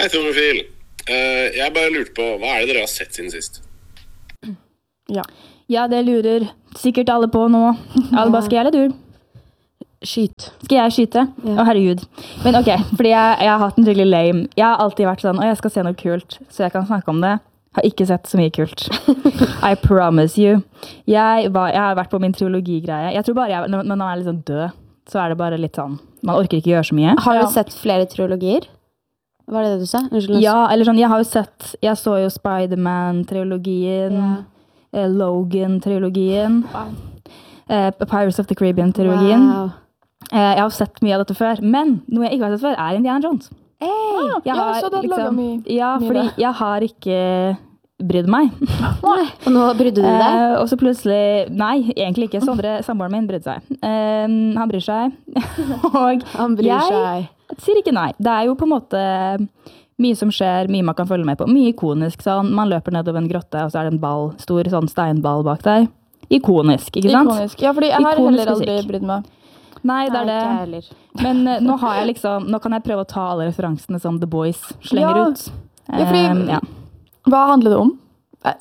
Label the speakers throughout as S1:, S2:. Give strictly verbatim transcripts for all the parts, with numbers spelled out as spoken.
S1: Hei, Tomofil. Uh, jeg bare lurte på, hva er det dere har sett siden sist?
S2: Ja, ja det lurer sikkert alle på nå. Alba, skal jeg eller du?
S3: Skyt.
S2: Skal jeg skyte? Å,
S3: Ja.
S2: oh, herregud. Men ok, fordi jeg, jeg har hatt en skikkelig lame. Jeg har alltid vært sånn, og jeg skal se noe kult, så jeg kan snakke om det. Har ikke sett så mye kult. I promise you. Jeg, var, jeg har vært på min triologigreie. Jeg tror bare jeg, når man er litt sånn død, så er det bare litt sånn, man orker ikke gjøre så mye.
S3: Har du
S2: Ja.
S3: sett flere triologier? Var det det du sa? Unnskyld.
S2: Ja, eller sånn, jeg har jo sett, jeg så jo Spider-Man-trilogien,
S3: Ja.
S2: eh, Logan-trilogien,
S3: Wow.
S2: eh, Pirates of the Caribbean-trilogien.
S3: Wow.
S2: Eh, jeg har sett mye av dette før, men noe jeg ikke har sett før er Indiana Jones.
S3: Hey.
S2: Jeg
S4: Ja,
S2: har,
S4: så det lager
S2: liksom,
S4: mye-
S2: ja,
S4: mye
S2: fordi
S4: det.
S2: jeg har ikke brydd meg.
S3: Og nå brydde du deg?
S2: Eh, og så plutselig, nei, egentlig ikke. Sondre, samboeren min, brydde seg. Eh, han bryr seg. og
S3: Han bryr
S2: jeg
S3: seg.
S2: sier ikke nei. Det er jo på en måte mye som skjer, mye man kan følge med på. Mye ikonisk, sånn. Man løper nedover en grotte, og så er det en ball, stor sånn steinball bak deg. Ikonisk, ikke sant?
S4: Ikonisk. Ja, fordi jeg har
S2: Ikonisk
S4: heller aldri
S2: musikk.
S4: brydd meg.
S2: Nei, det er
S3: Nei, ikke
S2: det.
S3: heller.
S2: Men eh, nå har jeg liksom, nå kan jeg prøve å ta alle referansene som The Boys slenger
S4: Ja.
S2: ut.
S4: Ja, fordi-
S2: Eh, ja.
S4: Hva handler det om?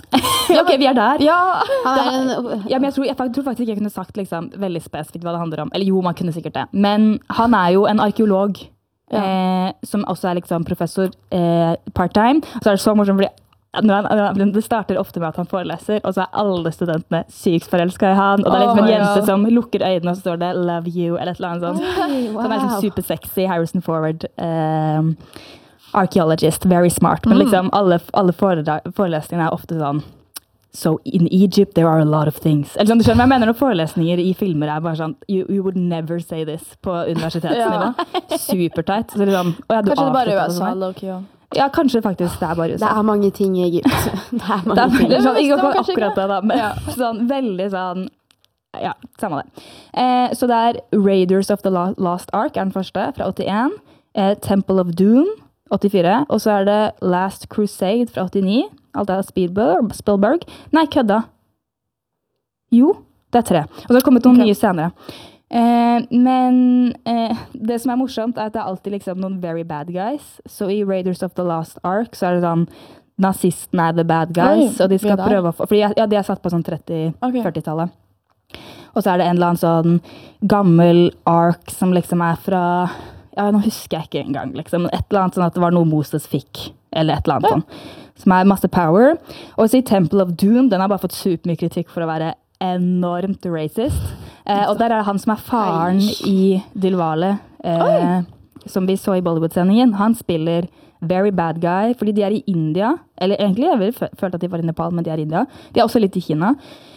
S2: ja, ok, vi er der.
S4: Ja,
S3: Han er en,
S2: Ja, men jeg tror, jeg fak- tror faktisk ikke jeg kunne sagt liksom, veldig spesifikt hva det handler om. Eller jo, man kunne sikkert det. Men han er jo en arkeolog,
S4: Ja.
S2: eh, som også er liksom professor eh, part-time. Så er det så morsomt, fordi når han, det starter ofte med at han foreleser, og så er alle studentene sykt forelsket i han. Og det er liksom en
S4: Oh my
S2: jente
S4: God.
S2: som lukker øynene, og så står det «Love you», eller et eller annet sånt.
S3: Oi,
S2: Som er liksom
S3: wow.
S2: supersexy, Harrison Ford, um, archaeologist, very smart. Men liksom alle, alle foredra- forelesningene er ofte sånn So in Egypt there are a lot of things. Eller sånn, du skjønner, hva jeg mener når forelesninger i filmer er bare sånn you, you would never say this på universitetsnivå. Superteit. Så liksom, å ja, du
S4: kanskje det bare er
S2: avsluttet
S4: U S A,
S2: sånn.
S4: low-key. Ja.
S2: Ja, kanskje faktisk det er bare U S
S3: Det
S2: A.
S3: er mange ting i Egypt. Det er
S2: Det
S3: mange
S2: er veldig
S3: ting.
S2: sånn, ikke
S4: Det var kanskje
S2: akkurat det da, men
S4: Ja.
S2: sånn, veldig sånn, ja, samme det. Eh, så det er Raiders of the La- Lost Ark er den første, fra åttien. Eh, Temple of Doom, åttifire. Og så er det Last Crusade fra åttini. Alt er Spielberg. Spielberg. Nei, kødda. Jo, det er tre. Og så har det kommet noen
S4: Ok.
S2: nye senere. Eh, men eh, det som er morsomt er at det er alltid liksom noen very bad guys. Så i Raiders of the Lost Ark så er det sånn nazistene er the bad guys,
S4: Oi,
S2: og de skal
S4: vi er der.
S2: prøve å få, fordi ja, de er satt på sånn
S4: Ok.
S2: tretti-førtitallet. Og så er det en eller annen sånn gammel ark som liksom er fra, ja, nå husker jeg ikke engang, liksom, men et eller annet sånn at det var noe Moses fikk, eller et eller annet
S4: Ja.
S2: sånn, som er masse power. Og så i Temple of Doom, den har bare fått supermye kritikk for å være enormt racist. Eh, og der er det han som er faren i Dilwale, eh, som vi så i Bollywood-sendingen. Han spiller very bad guy, fordi de er i India. Eller egentlig, jeg vil fø- følte at de var i Nepal, men de er i India. De er også litt i Kina.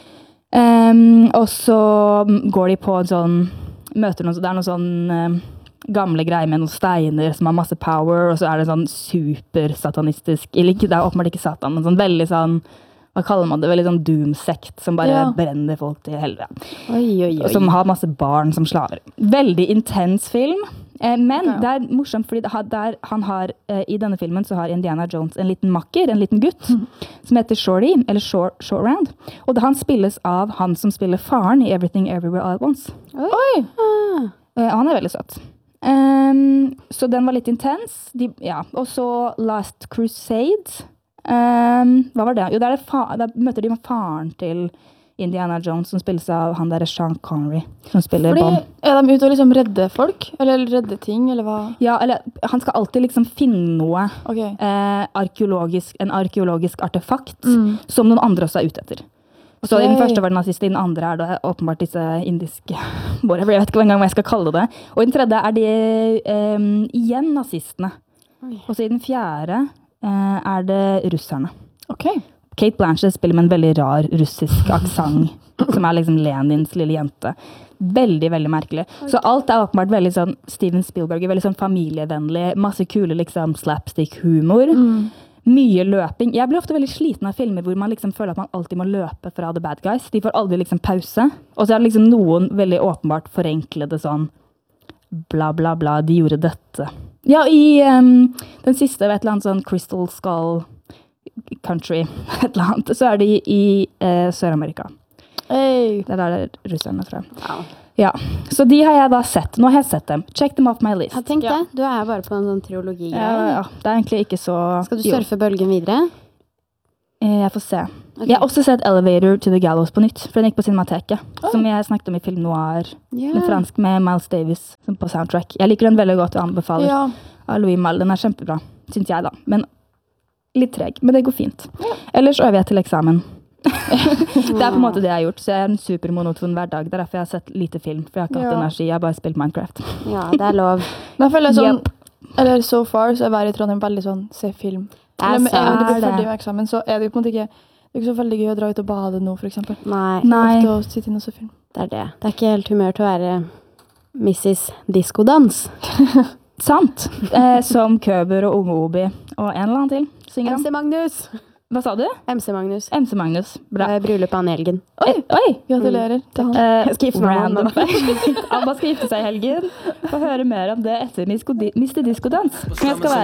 S2: Ehm, og så går de på en sånn, møter noen, det er noen sånn ehm, gamle greier med noen steiner som har masse power, og så er det sånn supersatanistisk, eller ikke, det er åpenbart ikke satan, men sånn veldig sånn, hva kaller man det, veldig sånn doom-sekt som bare
S4: Ja.
S2: brenner folk til helvete.
S3: Oi, oi, oi.
S2: Som har masse barn som slaver. Veldig intens film. Eh, men
S4: Ja.
S2: det er morsomt, fordi det har, der han har, eh, i denne filmen så har Indiana Jones en liten makker, en liten gutt, som heter Shorty, eller Short, Short Round. Og det, han spilles av han som spiller faren i Everything Everywhere All at Once.
S4: Oi!
S3: Ah.
S2: Eh, han er veldig søt. Ehm, så den var litt intens. De, ja. Og så Last Crusade. Ehm, hva var det? Jo, der, er det fa der møter de med faren til Indiana Jones, som spilles av han der Sean Connery, som spiller
S4: Fordi,
S2: Bond.
S4: er de ute og liksom redde folk? Eller redde ting, eller hva?
S2: Ja, eller han skal alltid liksom finne noe,
S4: Ok.
S2: eh, arkeologisk, en arkeologisk artefakt,
S4: Mm.
S2: som noen andre også er ute etter. Så i den
S4: Ok.
S2: første var det nazister, i den andre er det åpenbart disse indiske, whatever, jeg vet ikke engang hva jeg skal kalle det. Og i den tredje er det eh, igjen nazistene.
S3: Oi.
S2: Og så i den fjerde eh, er det russerne.
S4: Ok.
S2: Kate Blanchett spiller med en veldig rar russisk aksent, som er liksom Lenins lille jente. Veldig, veldig merkelig. Så alt er åpenbart veldig sånn Steven Spielberg, veldig sånn familievennlig, masse kule liksom slapstick-humor.
S4: Mm.
S2: Mye løping. Jeg blir ofte veldig sliten av filmer hvor man liksom føler at man alltid må løpe fra the bad guys. De får aldri liksom pause. Og så er det liksom noen veldig åpenbart forenklede sånn bla, bla, bla, de gjorde dette. Ja, i um, den siste, et eller annet sånn Crystal Skull Country, et eller annet, så er de i eh, Sør-Amerika.
S4: Hey.
S2: Det er der det er russerne, tror jeg.
S3: Wow.
S2: Ja, så de har jeg da sett. Nå har jeg sett dem. Check them off my list.
S3: Jeg tenkte,
S4: Ja.
S3: du er bare på en sånn triologi.
S2: Ja, ja, det er egentlig ikke så...
S3: Skal du
S2: jo.
S3: surfe bølgen videre?
S2: Eh, Jeg får se.
S3: Ok.
S2: Jeg har også sett Elevator to the Gallows på nytt, for den gikk på Cinemateket, som jeg snakket om i Film Noir,
S3: Ja.
S2: den fransk med Miles Davis som på soundtrack. Jeg liker den veldig godt og anbefaler.
S4: Ja.
S2: Av Louis Malle, den er kjempebra, synes jeg da. Men litt treg, men det går fint. Ellers øver jeg til eksamen. Det er på en måte det jeg har gjort, så jeg er en supermonoton hverdag. Det er derfor jeg har sett lite film, for jeg har ikke hatt
S4: Ja.
S2: energi. Jeg har bare spilt Minecraft.
S3: Ja, det er lov.
S4: Men jeg føler sånn,
S2: Yep.
S4: eller so far, så er været i Trondheim veldig sånn, se film.
S3: Det er
S4: Eller med en gang du
S2: sant.
S4: blir ferdig med eksamen, så er det jo på en måte ikke, det er ikke så veldig gøy å dra ut og bade nå, for eksempel.
S3: Nei,
S2: Nei,
S4: Ofte å sitte inne og se film.
S3: det er det. Det er ikke helt humør til å være missus Diskodans.
S2: sant. Eh, som Køber og Unge Obi og en eller annen til. Synger
S3: M
S2: om.
S3: C Magnus.
S2: Hva sa du?
S3: M C Magnus.
S2: M C Magnus. Bra.
S3: Eh, Bryllup Anne Helgen.
S2: Oi, oi!
S4: Gratulerer til han.
S2: Eh,
S3: Jeg skal gifte meg med han,
S2: random fact. Alba skal gifte seg i helgen. Få høre mer om det etter Mister Disco Dans. Som jeg skal være